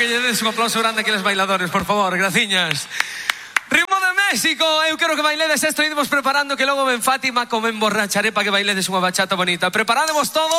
que lle des un aplauso grande aquí aos bailadores, por favor, graciñas. Ritmo de México, eu quero que bailedes esto, ídemos preparando que logo ven Fátima, como emborracharé para que bailedes unha bachata bonita. Preparademos todo.